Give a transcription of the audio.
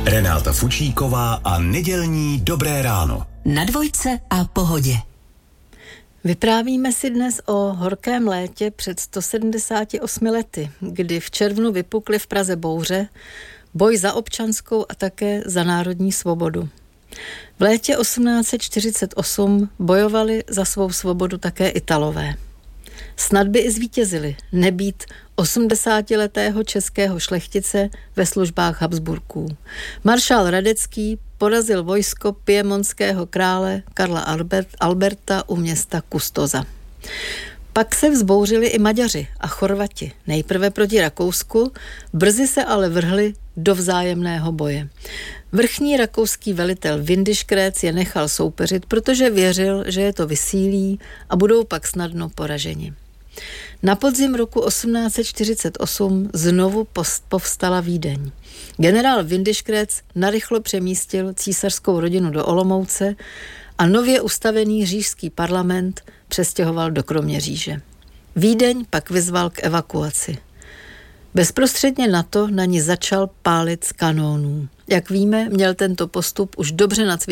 Renáta Fučíková a nedělní Dobré ráno. Na Dvojce a Pohodě. Vyprávíme si dnes o horkém létě před 178 lety, kdy v červnu vypukly v Praze bouře, boj za občanskou a také za národní svobodu. V létě 1848 bojovali za svou svobodu také Italové. Snad by i zvítězili, nebýt 80letého českého šlechtice ve službách Habsburků. Maršál Radecký porazil vojsko piemonského krále Karla Alberta u města Kustoza. Pak se vzbouřili i Maďaři a Chorvati, nejprve proti Rakousku, brzy se ale vrhli do vzájemného boje. Vrchní rakouský velitel Windischgrätz je nechal soupeřit, protože věřil, že je to vysílí a budou pak snadno poraženi. Na podzim roku 1848 znovu povstala Vídeň. Generál Windischgrätz narychlo přemístil císařskou rodinu do Olomouce a nově ustavený říšský parlament přestěhoval do Kroměříže. Vídeň pak vyzval k evakuaci. Bezprostředně na to na ní začal pálit z kanónů. Jak víme, měl tento postup už dobře nacvičený